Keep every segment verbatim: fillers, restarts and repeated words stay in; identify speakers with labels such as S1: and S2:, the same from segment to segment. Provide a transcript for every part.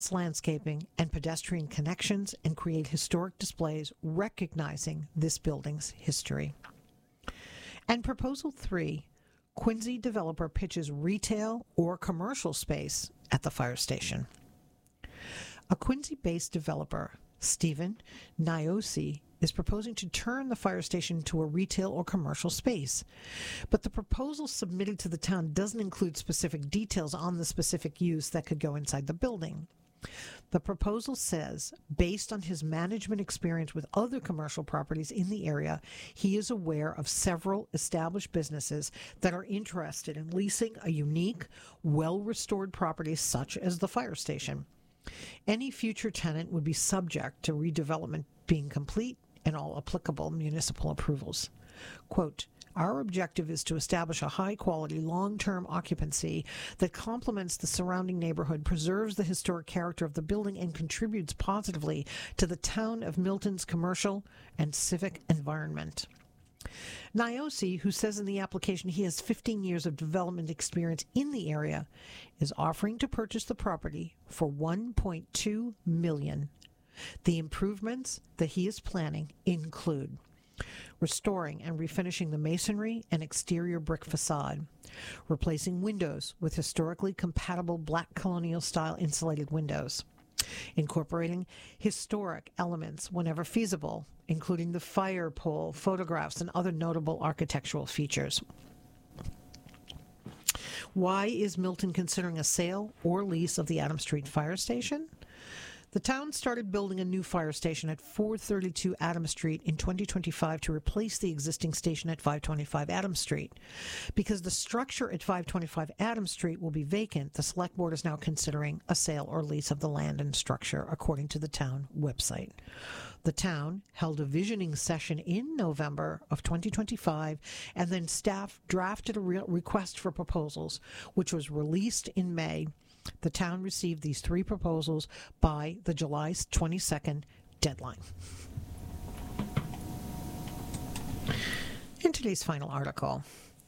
S1: landscaping, and pedestrian connections and create historic displays recognizing this building's history. And Proposal three, Quincy developer pitches retail or commercial space at the fire station. A Quincy-based developer, Stephen Niosi, is proposing to turn the fire station into a retail or commercial space. But the proposal submitted to the town doesn't include specific details on the specific use that could go inside the building. The proposal says, based on his management experience with other commercial properties in the area, he is aware of several established businesses that are interested in leasing a unique, well-restored property such as the fire station. Any future tenant would be subject to redevelopment being complete and all applicable municipal approvals. Quote, our objective is to establish a high-quality, long-term occupancy that complements the surrounding neighborhood, preserves the historic character of the building, and contributes positively to the town of Milton's commercial and civic environment. Niosi, who says in the application he has fifteen years of development experience in the area, is offering to purchase the property for one point two million dollars. The improvements that he is planning include restoring and refinishing the masonry and exterior brick facade, replacing windows with historically compatible black colonial-style insulated windows, incorporating historic elements whenever feasible, including the fire pole, photographs, and other notable architectural features. Why is Milton considering a sale or lease of the Adams Street Fire Station? The town started building a new fire station at four thirty-two Adams Street in twenty twenty-five to replace the existing station at five twenty-five Adams Street. Because the structure at five twenty-five Adams Street will be vacant, the Select Board is now considering a sale or lease of the land and structure, according to the town website. The town held a visioning session in November of twenty twenty-five, and then staff drafted a re- request for proposals, which was released in May. The town received these three proposals by the July twenty-second deadline. In today's final article,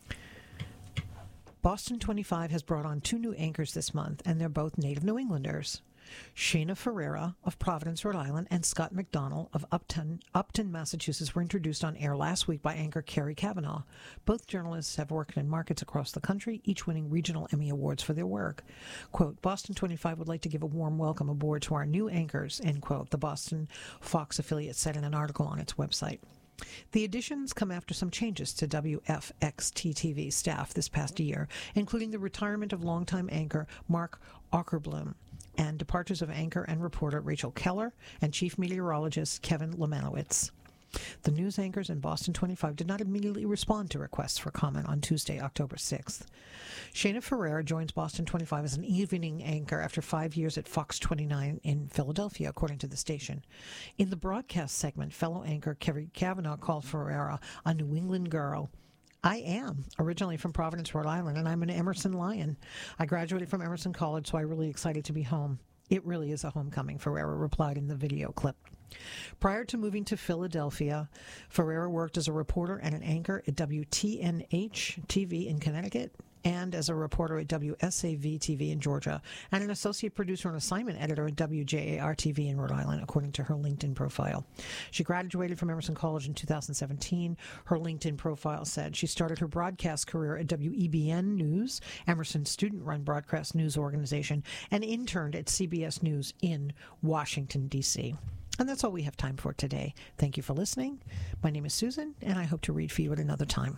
S1: Boston twenty-five has brought on two new anchors this month, and they're both native New Englanders. Shana Ferreira of Providence, Rhode Island, and Scott McDonald of Upton, Upton, Massachusetts were introduced on air last week by anchor Carrie Kavanaugh. Both journalists have worked in markets across the country, each winning regional Emmy Awards for their work. Quote, Boston twenty-five would like to give a warm welcome aboard to our new anchors, end quote, the Boston Fox affiliate said in an article on its website. The additions come after some changes to W F X T T V staff this past year, including the retirement of longtime anchor Mark Aukerblum and departures of anchor and reporter Rachel Keller and chief meteorologist Kevin Lemanowitz. The news anchors in Boston twenty-five did not immediately respond to requests for comment on Tuesday, October sixth. Shana Ferreira joins Boston twenty-five as an evening anchor after five years at Fox twenty-nine in Philadelphia, according to the station. In the broadcast segment, fellow anchor Carrie Kavanaugh called Ferreira a New England girl. I am originally from Providence, Rhode Island, and I'm an Emerson Lion. I graduated from Emerson College, so I'm really excited to be home. It really is a homecoming, Ferreira replied in the video clip. Prior to moving to Philadelphia, Ferreira worked as a reporter and an anchor at W T N H T V in Connecticut and as a reporter at W S A V T V in Georgia, and an associate producer and assignment editor at W J A R T V in Rhode Island, according to her LinkedIn profile. She graduated from Emerson College in two thousand seventeen. Her LinkedIn profile said she started her broadcast career at W E B N News, Emerson's student-run broadcast news organization, and interned at C B S News in Washington, D C And that's all we have time for today. Thank you for listening. My name is Susan, and I hope to read for you at another time.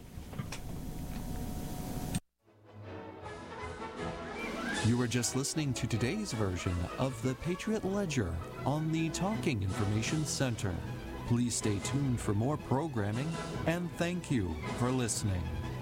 S2: You were just listening to today's version of the Patriot Ledger on the Talking Information Center. Please stay tuned for more programming, and thank you for listening.